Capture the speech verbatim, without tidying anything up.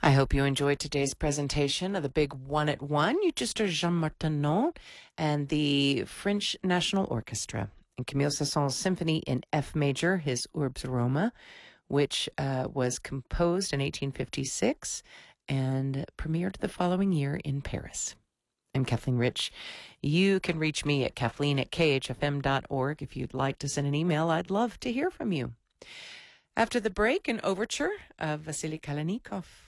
I hope you enjoyed today's presentation of the big one at one. You just heard Jean Martineau and the French National Orchestra and Camille Saint-Saëns's symphony in F major, his Urbs Roma, which uh, was composed in eighteen fifty-six and premiered the following year in Paris. I'm Kathleen Rich. You can reach me at Kathleen at K H F M dot org. If you'd like to send an email, I'd love to hear from you. After the break, an overture of Vasily Kalanikov.